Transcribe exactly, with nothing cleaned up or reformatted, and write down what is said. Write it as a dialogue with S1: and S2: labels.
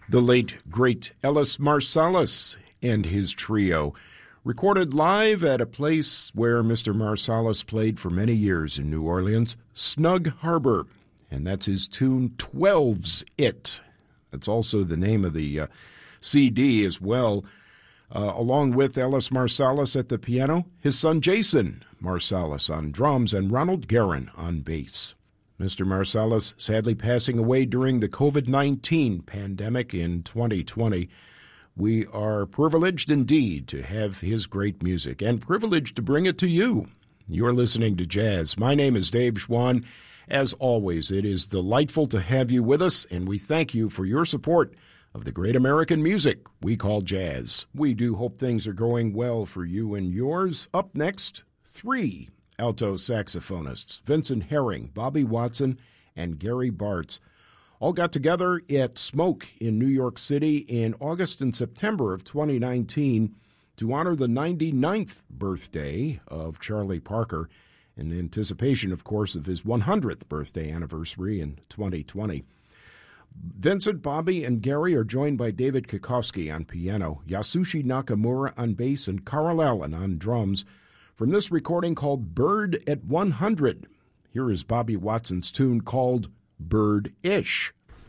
S1: The late, great Ellis Marsalis and his trio, recorded live at a place where Mister Marsalis played for many years in New Orleans, Snug Harbor, and that's his tune, Twelve's It. That's also the name of the uh, C D as well. Uh, along with Ellis Marsalis at the piano, his son Jason Marsalis on drums, and Ronald Guerin on bass. Mister Marsalis sadly passing away during the covid nineteen pandemic in twenty twenty. We are privileged indeed to have his great music and privileged to bring it to you. You're listening to Jazz. My name is Dave Schwann. As always, it is delightful to have you with us, and we thank you for your support of the great American music we call jazz. We do hope things are going well for you and yours. Up next, three alto saxophonists, Vincent Herring, Bobby Watson, and Gary Bartz, all got together at Smoke in New York City in August and September of twenty nineteen to honor the ninety-ninth birthday of Charlie Parker, in anticipation, of course, of his one hundredth birthday anniversary in twenty twenty. Vincent, Bobby, and Gary are joined by David Kikowski on piano, Yasushi Nakamura on bass, and Carl Allen on drums, from this recording called Bird at one hundred. Here is Bobby Watson's tune called Bird-ish.